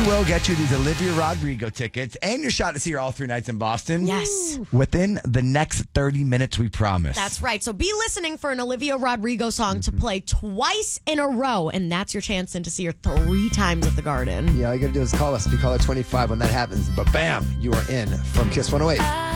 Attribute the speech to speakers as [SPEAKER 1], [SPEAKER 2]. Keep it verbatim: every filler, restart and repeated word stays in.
[SPEAKER 1] will get you these Olivia Rodrigo tickets and your shot to see her all three nights in Boston.
[SPEAKER 2] Yes.
[SPEAKER 1] Within the next thirty minutes, we promise.
[SPEAKER 2] That's right. So be listening for an Olivia Rodrigo song to play twice in a row, and that's your chance then to see her three times at the Garden.
[SPEAKER 3] Yeah, all you got to do is call us. If you call her twenty-five when that happens, but bam, you are in from Kiss one oh eight.